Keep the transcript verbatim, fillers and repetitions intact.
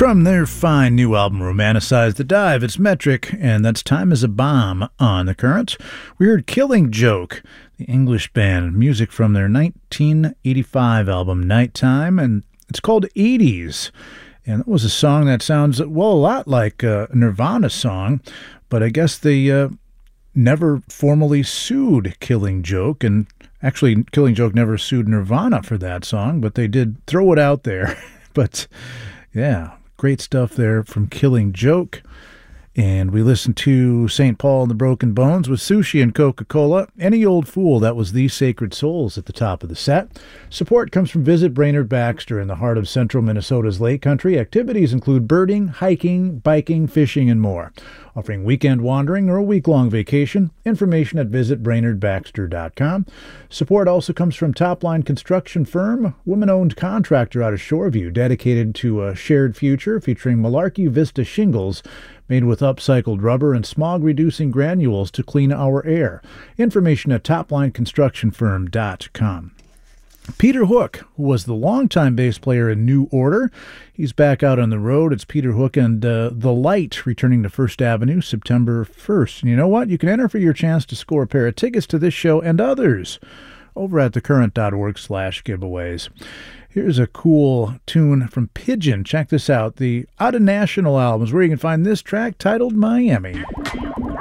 From their fine new album, Romanticize the Dive, it's Metric, and that's Time is a Bomb on The Current. We heard Killing Joke, the English band, music from their nineteen eighty-five album, Nighttime, and it's called eighties. And that was a song that sounds, well, a lot like a Nirvana song, but I guess they uh, never formally sued Killing Joke, and actually Killing Joke never sued Nirvana for that song, but they did throw it out there. But, yeah, great stuff there from Killing Joke. And we listened to Saint Paul and the Broken Bones with Sushi and Coca-Cola. Any Old Fool, that was The Sacred Souls at the top of the set. Support comes from Visit Brainerd Baxter in the heart of central Minnesota's Lake Country. Activities include birding, hiking, biking, fishing, and more. Offering weekend wandering or a week-long vacation. Information at visit brainerd baxter dot com. Support also comes from Topline Construction Firm, woman-owned contractor out of Shoreview, dedicated to a shared future featuring Malarkey Vista shingles made with upcycled rubber and smog-reducing granules to clean our air. Information at topline construction firm dot com. Peter Hook, who was the longtime bass player in New Order, he's back out on the road. It's Peter Hook and uh, The Light returning to First Avenue September first. And you know what? You can enter for your chance to score a pair of tickets to this show and others over at thecurrent.org slash giveaways. Here's a cool tune from Pigeon. Check this out. The Out of National albums, where you can find this track titled Miami.